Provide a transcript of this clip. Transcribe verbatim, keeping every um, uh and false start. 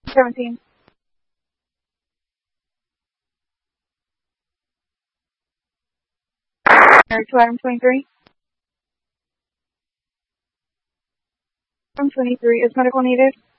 seventeen. To item twenty-three. Item twenty-three, is medical needed?